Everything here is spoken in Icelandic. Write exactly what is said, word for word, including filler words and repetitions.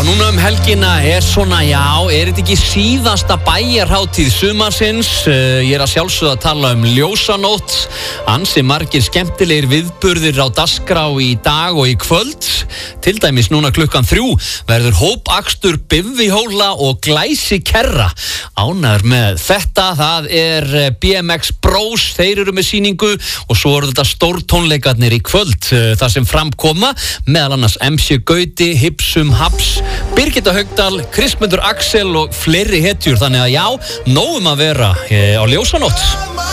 núna um helgina er svona, já, er þetta ekki síðasta bæjarhátíð sumarsins? Uh, ég er að sjálfsögða að tala um ljósanótt. Ansi margir skemmtilegir viðburðir á dagskrá í dag og í kvöld. Til dæmis núna klukkan þrjú verður hópakstur bifhjóla og glæsikerra. Ánægður með þetta, það er B M X Bros, þeir eru með sýningu og svo eru þetta stórtónleikarnir í kvöld. Það sem framkoma, meðal annars M C Gauti, Hipsum Haps, Birgitta Haugdal, Kristmundur Axel og fleiri hetjur. Þannig að já, nóg um að vera á ljósanótt.